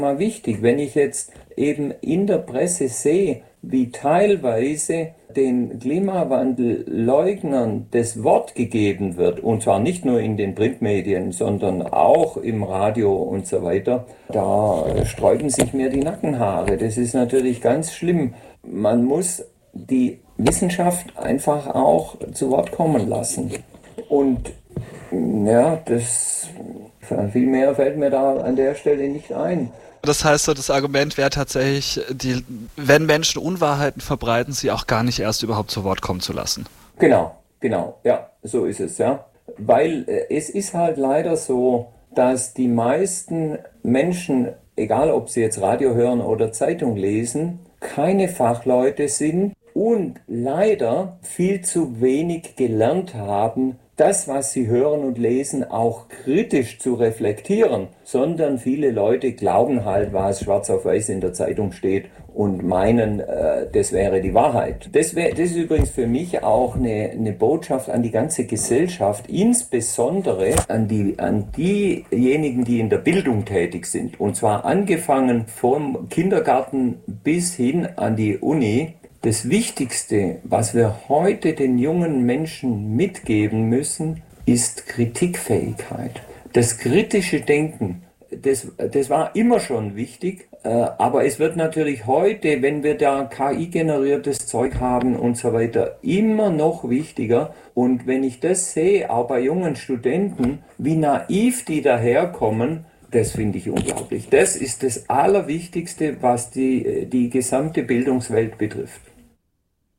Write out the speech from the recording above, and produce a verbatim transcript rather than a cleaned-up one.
Mal wichtig, wenn ich jetzt eben in der Presse sehe, wie teilweise den Klimawandelleugnern das Wort gegeben wird, und zwar nicht nur in den Printmedien, sondern auch im Radio und so weiter, da sträuben sich mir die Nackenhaare. Das ist natürlich ganz schlimm. Man muss die Wissenschaft einfach auch zu Wort kommen lassen. Und ja, das viel mehr fällt mir da an der Stelle nicht ein. Das heißt, so das Argument wäre tatsächlich, die, wenn Menschen Unwahrheiten verbreiten, sie auch gar nicht erst überhaupt zu Wort kommen zu lassen. Genau, genau, ja, so ist es, ja. Weil äh, es ist halt leider so, dass die meisten Menschen, egal ob sie jetzt Radio hören oder Zeitung lesen, keine Fachleute sind und leider viel zu wenig gelernt haben, das, was sie hören und lesen, auch kritisch zu reflektieren, sondern viele Leute glauben halt, was schwarz auf weiß in der Zeitung steht und meinen, äh, das wäre die Wahrheit. Das, wär, das ist übrigens für mich auch eine, eine Botschaft an die ganze Gesellschaft, insbesondere an, die, an diejenigen, die in der Bildung tätig sind. Und zwar angefangen vom Kindergarten bis hin an die Uni. Das Wichtigste, was wir heute den jungen Menschen mitgeben müssen, ist Kritikfähigkeit. Das kritische Denken, das, das war immer schon wichtig, äh, aber es wird natürlich heute, wenn wir da K I-generiertes Zeug haben und so weiter, immer noch wichtiger. Und wenn ich das sehe, auch bei jungen Studenten, wie naiv die daherkommen, das finde ich unglaublich. Das ist das Allerwichtigste, was die, die gesamte Bildungswelt betrifft.